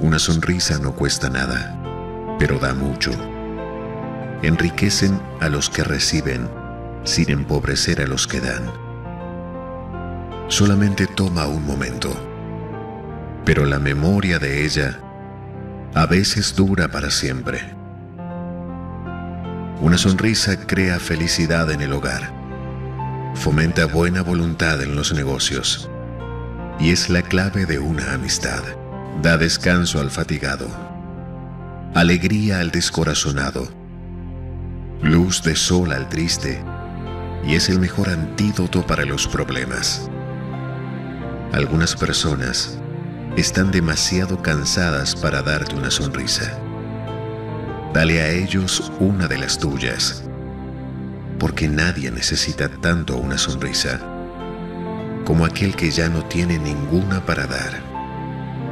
Una sonrisa no cuesta nada, pero da mucho. Enriquecen a los que reciben, sin empobrecer a los que dan. Solamente toma un momento, pero la memoria de ella a veces dura para siempre. Una sonrisa crea felicidad en el hogar, fomenta buena voluntad en los negocios y es la clave de una amistad. Da descanso al fatigado, alegría al descorazonado, luz de sol al triste y es el mejor antídoto para los problemas. Algunas personas están demasiado cansadas para darte una sonrisa. Dale a ellos una de las tuyas, porque nadie necesita tanto una sonrisa como aquel que ya no tiene ninguna para dar.